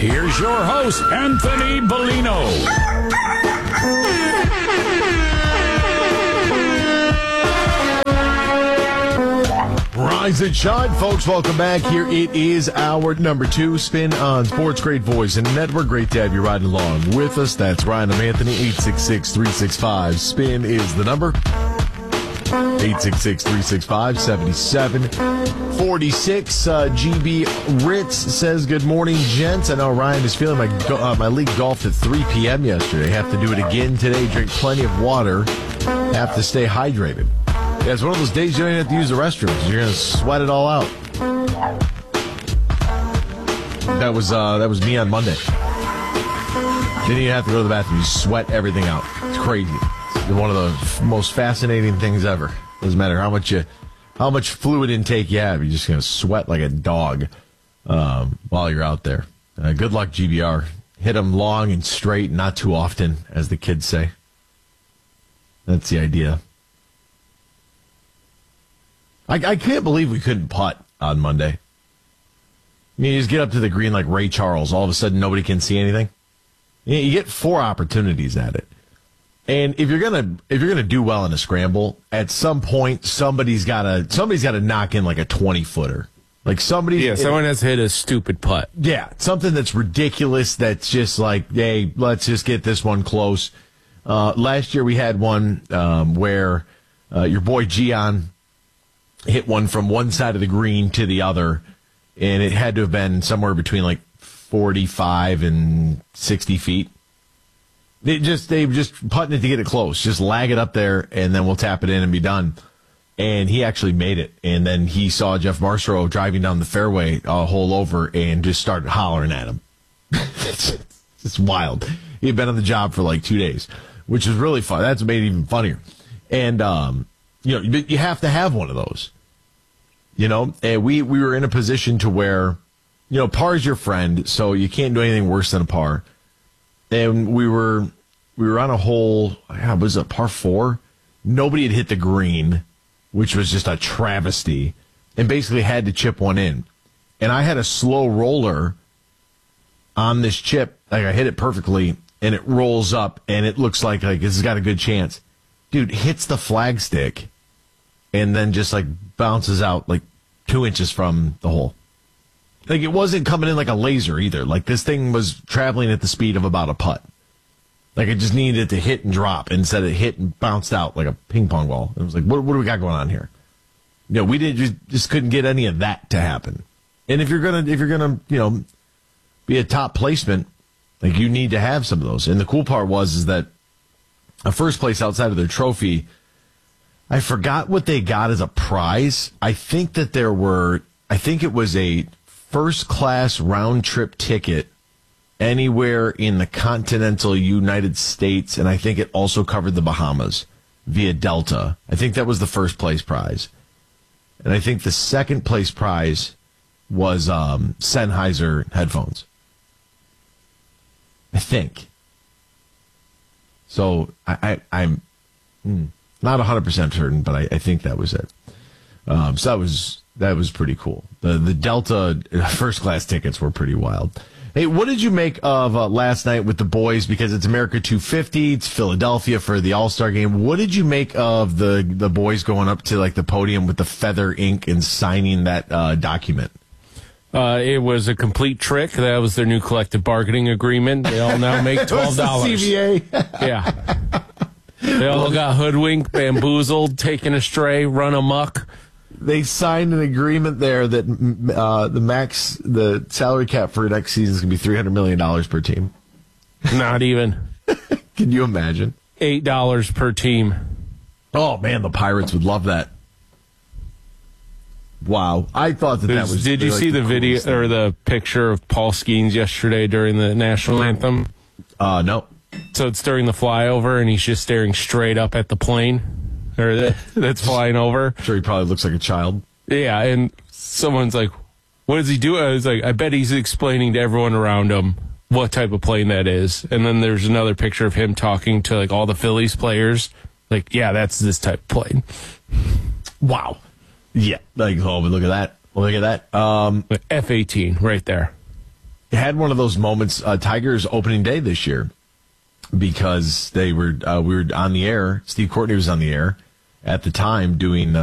Here's your host, Anthony Bellino. Rise and shine, folks. Welcome back. Here it is, our number 2 spin on Sports. Great voice and network. Great to have you riding along with us. That's Ryan. I'm Anthony. 866-365. Spin is the number. 866-365-7746. GB Ritz says, good morning, gents. I know Ryan is feeling my league golfed at 3 p.m. yesterday. Have to do it again today. Drink plenty of water. Have to stay hydrated. Yeah, it's one of those days you don't even have to use the restroom. You're going to sweat it all out. That was me on Monday. Didn't even have to go to the bathroom. You sweat everything out. It's crazy. It's one of the most fascinating things ever. Doesn't matter how much fluid intake you have. You're just going to sweat like a dog while you're out there. Good luck, GBR. Hit them long and straight, not too often, as the kids say. That's the idea. I can't believe we couldn't putt on Monday. I mean, you just get up to the green like Ray Charles. All of a sudden, nobody can see anything. You get 4 opportunities at it. And if you're gonna do well in a scramble, at some point somebody's gotta knock in like a 20-footer. Like someone has hit a stupid putt. Yeah, something that's ridiculous. That's just like, hey, let's just get this one close. Last year we had one where your boy Gian hit one from one side of the green to the other, and it had to have been somewhere between like 45 and 60 feet. They just putting it to get it close, just lag it up there, and then we'll tap it in and be done. And he actually made it, and then he saw Jeff Marceau driving down the fairway a hole over and just started hollering at him. It's wild. He had been on the job for like 2 days, which is really fun. That's made it even funnier. And you have to have one of those. And we were in a position to where, par's your friend, so you can't do anything worse than a par. And we were on a hole, was it par 4? Nobody had hit the green, which was just a travesty, and basically had to chip one in. And I had a slow roller on this chip. Like, I hit it perfectly, and it rolls up, and it looks like this has got a good chance. Dude, hits the flagstick, and then just like bounces out like 2 inches from the hole. Like, it wasn't coming in like a laser either. Like, this thing was traveling at the speed of about a putt. Like, it just needed to hit and drop instead of hit and bounced out like a ping pong ball. It was like, what do we got going on here? We just couldn't get any of that to happen. And if you're gonna be a top placement, like, you need to have some of those. And the cool part is that a first place outside of their trophy, I forgot what they got as a prize. I think it was a first class round trip ticket anywhere in the continental United States, and I think it also covered the Bahamas via Delta. I think that was the first place prize. And I think the second place prize was Sennheiser headphones. I think. So I'm not 100% certain, but I think that was it. So that was pretty cool. The Delta first class tickets were pretty wild. Hey, what did you make of last night with the boys? Because it's America 250, it's Philadelphia for the All-Star game. What did you make of the boys going up to like the podium with the feather ink and signing that document? It was a complete trick. That was their new collective bargaining agreement. They all now make $12. CBA. Yeah. They all got hoodwinked, bamboozled, taken astray, run amok. They signed an agreement there that the salary cap for next season is going to be $300 million per team. Not even. Can you imagine? $8 per team. Oh, man, the Pirates would love that. Wow. I thought that was... Did you see the video or the picture of Paul Skeens yesterday during the national anthem? No. So it's during the flyover, and he's just staring straight up at the plane that's flying over. I'm sure he probably looks like a child. Yeah, and someone's like, what does he do? I was like, I bet he's explaining to everyone around him what type of plane that is. And then there's another picture of him talking to like all the Phillies players. Like, yeah, that's this type of plane. Wow. Yeah. Like, oh, but look at that. Look at that. F-18 right there. had one of those moments, Tigers opening day this year, because we were on the air. Steve Courtney was on the air at the time doing